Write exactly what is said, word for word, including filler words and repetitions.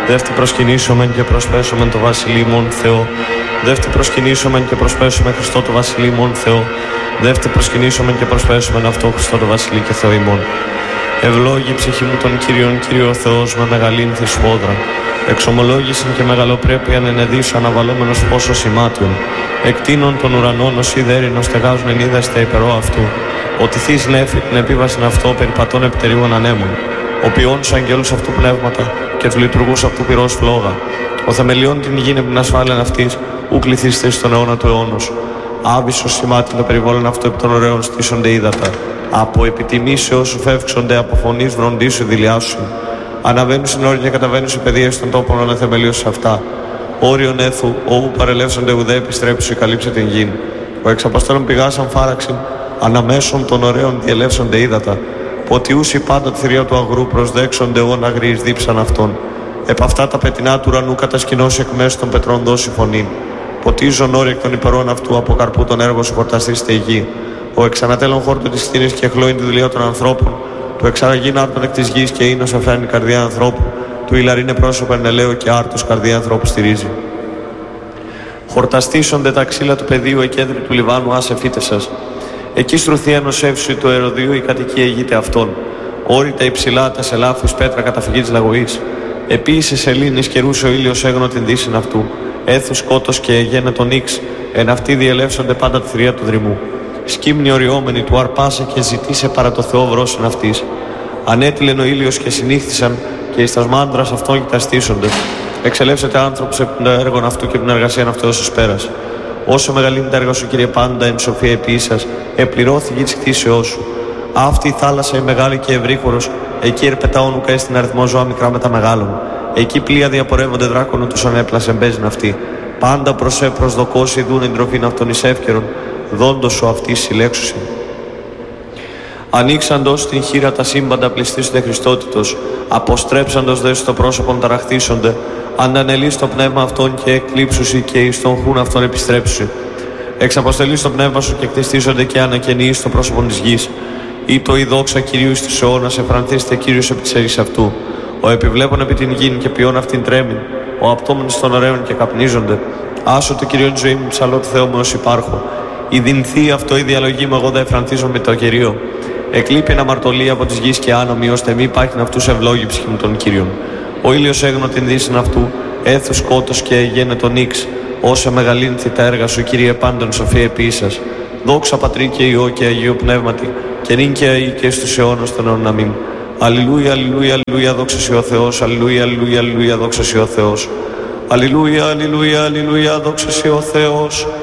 Δεύτε προσκυνήσομεν και προσπέσομεν το βασιλεί μον Θεό. Δεύτε προσκυνήσομεν και προσπέσομεν Χριστό το βασιλεί μον Θεό. Δεύτε προσκυνήσομεν και προσπέσομεν αυτό Χριστό το βασιλεί και Θεό ημών. Ευλόγη ψυχή μου τον Κύριον, Κύριο Θεός με μεγαλύνθη σφόδρα. Εξομολόγησιν και μεγαλοπρέπειαν ενεδίσου αναβαλόμενος πόσο σημάτιον. Εκτείνων των ουρανών ως ιδέρινο στεγάζουν εν είδαστε υπερό αυτού. Ότι θείς νέφη την επίβασιν αυτό περιπατών επιτερίων ανέμων. Ο ποιόν σου αγγέλους αυτού πνεύματα και του λειτουργούς αυτού πυρός φλόγα. Ο θεμελιών την υγιήν επ' την ασφάλιαν αυτής, ου κληθείστε στον αιώνα του αιώνος. Άβυσσος σημάτιν το περιβόλων αυτού επί των ωραίων στήσονται ύδατα. Από επιτιμήσεως σου φεύξονται, από φωνής βροντίσου δηλιάσου. Αναβαίνουν στην όρια και καταβαίνουν σε παιδεία στον τόπο αναθεμελίωσης αυτά. Όριον έθου, όπου παρελεύσονται ουδέ επιστρέψου, καλύψε την γην. Ο εξαποστέλων πηγάσαν φάραξιν, αναμέσων των ωραίων διελεύσονται ύδατα. Ποτιούσι πάντα τη θηρία του αγρού προσδέξονται όν αγρείς δίψαν αυτών. Επ' αυτά τα πετεινά του ουρανού κατασκηνώσει εκ μέσω των πετρών δώσει φωνήν. Ποτίζον όρια εκ των υπερών αυτού από καρπού των έργων σου χορταστή στη γη. Ο εξανατέλων χόρτο τη θήνης και εχλώην τη δουλεία των ανθρώπων. Του εξαραγήν άρτων εκ της γης και ίνος αφαίρνει καρδιά ανθρώπου. Του ηλαρίνε πρόσωπο ενελαίο και άρτος καρδιά ανθρώπου στηρίζει. Χορταστήσονται τα ξύλα του πεδίου εκέντρη του Λιβάνου, άσε φύτεσας. Εκεί στρουθεί ενός εύσου του αεροδίου η κατοικία ηγείται αυτών. Όρητα υψηλά τα σελάφους πέτρα καταφυγή της λαγωής. Επίσης σελήνης καιρούσε ο ήλιος έγνω την δύσιν αυτού. Έθους σκότος και γένε τον ίξ, εν αυτοί διελεύσονται πάντα τη θηρία του δρυμού. Σκύμνη οριόμενη του αρπάσε και ζητήσε παρά το Θεό βρόσιν αυτής. Ανέτειλεν ο ήλιος και συνήχθησαν και εις τας μάντρας αυτών κοιταστήσονται. Εξελεύσετε άνθρωπος επί των έργων αυτού και την εργασία αυτού όσους πέρασε. Όσο μεγαλύνει τα έργα σου, Κύριε, πάντα εν σοφία επί σας, επληρώθηκε της κτήσεώς σου. Αυτή η θάλασσα η μεγάλη και ευρύχωρος, εκεί ερπετάων ουκέ στην αριθμό ζώα μικρά με τα μεγάλων. Εκεί πλοία διαπορεύονται δράκονο τους ανέπλασε μπέζιν αυτή. Πάντα προς σε προσδοκώσει δουν την τροφήν αυτών εις εύκαιρον, δόντος σου αυτή συλλέξουσιν. Ανοίξαντος την χείρα τα σύμπαντα πληστήσονται Χριστότητος, αποστρέψαντος δε στο πρόσωπον ταραχθήσονται, ανανελείς το πνεύμα αυτών και εκλείψουσι και εις τον χούν αυτών επιστρέψουσι. Εξαποστελείς το πνεύμα σου και κτιστήσονται και ανακαινείς το πρόσωπο της γης. Ή το η δόξα Κυρίου εις της αιώνας, εφρανθήστε Κύριος επί της έρης αυτού. Ο επιβλέπων επί την γην και ποιόν αυτήν τρέμην, ο απτόμενος των ωραίων και καπνίζονται. Άσο το Κυρίον ζωή μου, ψαλώ του Θεού μου ως υπάρχω. Η δυνθή αυτό η διαλογή μου, εγώ δεν εφρανθίζω με το Κυρίο. Εκλείπει ένα αμαρτωλή από της γης και άνομη, ώστε μη υπάρχει αυτούς ευλόγη ψυχή μου των Κύριων. Ο ήλιος έγνω την δύσιν αυτού, έθου σκότος και γένε τον ίξ. Όσα μεγαλύνθη τα έργα σου, Κύριε, πάντων σοφία επί σας. Δόξα Πατρί και Υιό και Αγίου Πνεύματι, και νυν και αεί και στους αιώνας των αιώνων. Αμήν. Αλληλούια, αλληλούια, αλληλούια, δόξα σοι ο Θεός. Αλληλούια, αλληλούια, αλληλούια, δόξα σοι ο Θεός. Αλληλούια, αλληλούια, αλληλούια, δόξα σοι ο Θεός.